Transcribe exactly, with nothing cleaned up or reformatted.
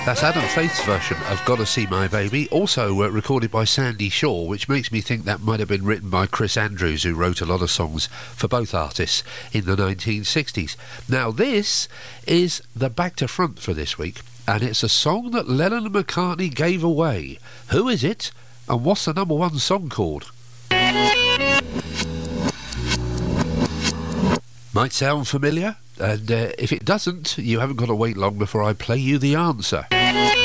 That's Adam Faith's version of Gotta See My Baby, also uh, recorded by Sandy Shaw, which makes me think that might have been written by Chris Andrews, who wrote a lot of songs for both artists in the nineteen sixties. Now this is the back to front for this week, and it's a song that Lennon and McCartney gave away. Who is it, and what's the number one song called? Might sound familiar, and uh, if it doesn't, you haven't got to wait long before I play you the answer.